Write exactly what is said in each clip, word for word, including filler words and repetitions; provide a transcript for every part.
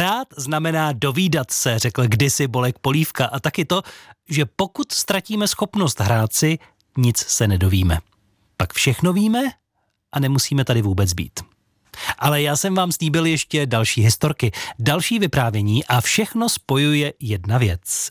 Hrát znamená dovídat se, řekl kdysi Bolek Polívka, a taky to, že pokud ztratíme schopnost hrát si, nic se nedovíme. Pak všechno víme a nemusíme tady vůbec být. Ale já jsem vám slíbil ještě další historky, další vyprávění a všechno spojuje jedna věc.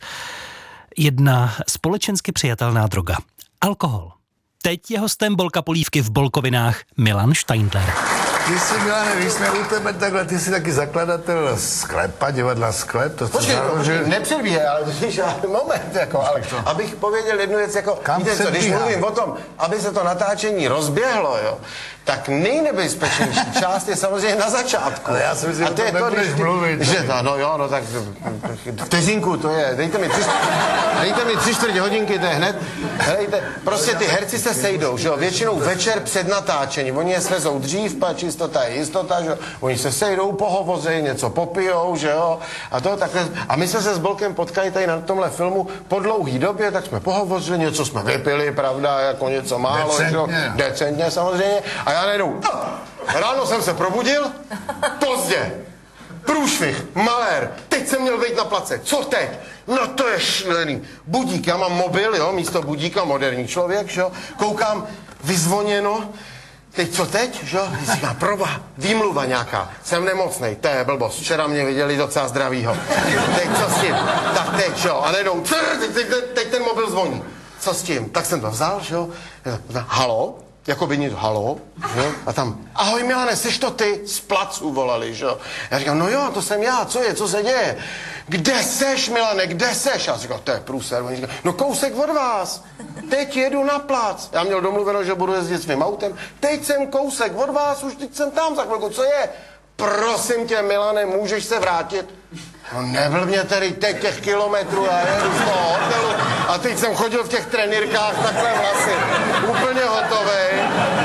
Jedna společensky přijatelná droga. Alkohol. Teď je hostem Bolka Polívky v Bolkovinách Milan Steindler. Ty jsi, Milane, když jsme u tebe takhle, ty jsi taky zakladatel sklepa, divadla Sklep. To Počkej, znamená, že... nepředbíhej, ale víš, moment, jako, ale abych pověděl jednu věc, jako, Kam víte co, když bíhá? mluvím o tom, aby se to natáčení rozběhlo, jo, tak nejnebezpečnější část je samozřejmě na začátku. Ale já si myslím, a to je to, když ty, mluvit. že, no, no jo, no tak vteřinku to je, dejte mi tři, dejte mi tři čtvrtě hodinky, to je hned, dejte, prostě ty herci se sejdou, že jo, většinou večer před natáčením, oni je svezou dřív, pa čistota je jistota, že jo, oni se sejdou, pohovoří, něco popijou, že jo, a to takhle, a my jsme se s Bolkem potkali tady na tomhle filmu po dlouhý době, tak jsme pohovořili, něco jsme vypili, pravda, jako něco málo, že jo, decentně samozřejmě, a já najednou, ráno jsem se probudil, pozdě, průšvih, malér, teď jsem měl vejít na place, co teď? No to je šílený. Budík, já mám mobil, jo, místo budíka, moderní člověk, jo, koukám, vyzvoněno, teď co teď, že jo, říká, proba, výmluva nějaká, jsem nemocnej, to je blbost, včera mě viděli docela zdravýho, teď co s tím, tak teď, že jo, a nejdou, teď, teď, teď ten mobil zvoní, co s tím, tak jsem to vzal, že jo, halo, jako by nic, halo, že? A tam, ahoj Milane, jsi to ty? Z placu volali, že jo. Já říkám, no jo, to jsem já, co je, co se děje? Kde seš, Milane, kde seš? Já říkám, to je průser. Oni říkají, no kousek od vás, teď jedu na plac. Já měl domluveno, že budu jezdit svým autem, teď jsem kousek od vás, už teď jsem tam za chvilku, co je? Prosím tě, Milane, můžeš se vrátit? No neblbně tedy teď těch kilometrů, já jedu z toho hotelu a teď jsem chodil v těch trenýrkách takhle vlasy, úplně hotovej.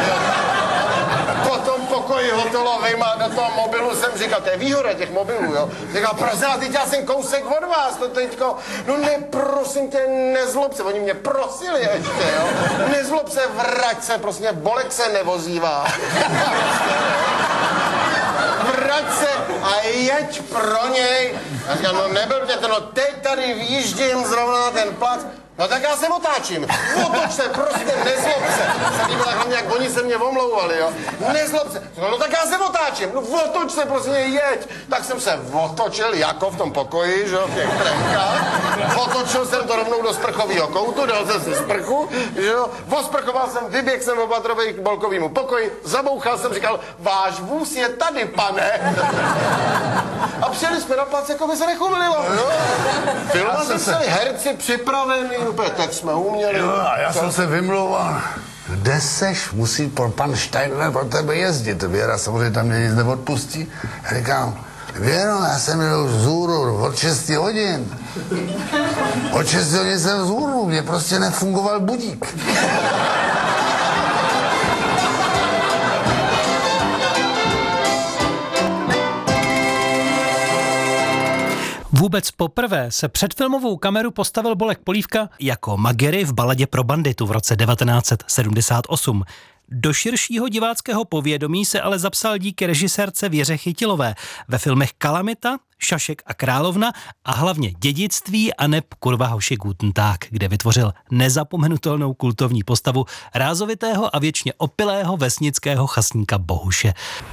Po tom pokoji hotelovým a do toho mobilu jsem říkal, to je výhoda těch mobilů, jo. Říkal, prosím, teď já jsem kousek od vás, to teďko, no ne, prosím tě, nezlob se, oni mě prosili ještě, jo. Nezlob se, vrať se, prosím tě, Bolek se nevozívá. Vrať se a jeď pro něj. Já říkám, no neblbě to, no teď tady výjíždím zrovna na ten plac. No tak já se otáčím. Otoč se, prostě nezlob se. Se líbilo hlavně, jak oni se mě omlouvali, jo. Nezlob se. No, no tak já se otáčím. No otoč se, prostě jeď. Tak jsem se otočil, jako v tom pokoji, že jo, v těch trenkách. Otočil jsem to rovnou do sprchového koutu, dal jsem si sprchu, že jo. Osprchoval jsem, vyběhl jsem opatrovej k Bolkovému pokoji, zabouchal jsem, říkal, váš vůz je tady, pane. A přijeli jsme na plac, jako by se nechumililo, jo. Filmaři se herci připraveni, úplně tak jsme uměli. Jo, a já jsem se vymlouval. Kde seš? Musí pro pan Steindler pro tebe jezdit. Věra samozřejmě tam mě nic neodpustí. Já říkám, Věro, já jsem měl vzhůru od šesti hodin. Od šesti hodin jsem vzhůru, mě prostě nefungoval budík. Vůbec poprvé se před filmovou kameru postavil Bolek Polívka jako Magery v baladě pro banditu v roce devatenáct set sedmdesát osm. Do širšího diváckého povědomí se ale zapsal díky režisérce Věře Chytilové ve filmech Kalamita, Šašek a královna a hlavně Dědictví a neb kurva hoši Guten Tag, kde vytvořil nezapomenutelnou kultovní postavu rázovitého a věčně opilého vesnického chasníka Bohuše.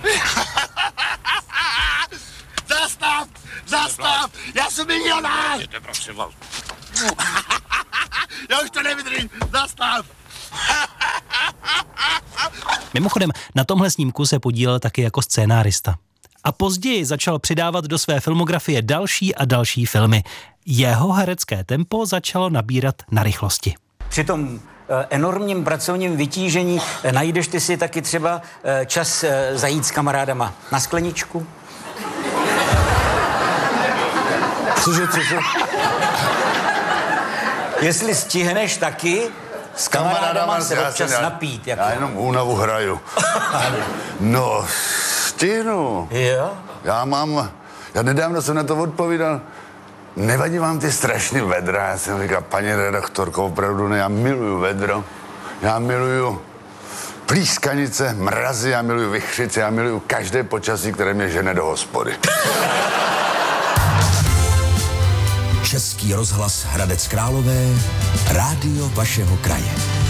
Zastav! Zastav! Já jsem milionář! Já už to nevydržím! Zastav! Mimochodem, na tomhle snímku se podílel taky jako scénárista. A později začal přidávat do své filmografie další a další filmy. Jeho herecké tempo začalo nabírat na rychlosti. Při tom eh, enormním pracovním vytížení eh, najdeš ty si taky třeba eh, čas eh, zajít s kamarádama na skleničku? Cože, cože? Jestli stihneš taky s kamarádama se občas já, napít. Jako. Já jenom únavu hraju. No, stihnu. Jo? Já mám, já nedávno jsem na to odpovídal, nevadí vám ty strašný vedra? Já jsem říkal, paní redaktorko, opravdu ne, já miluju vedro, já miluju plískanice, mrazy, já miluju vichřice, já miluju každé počasí, které mě žene do hospody. Český rozhlas Hradec Králové, rádio vašeho kraje.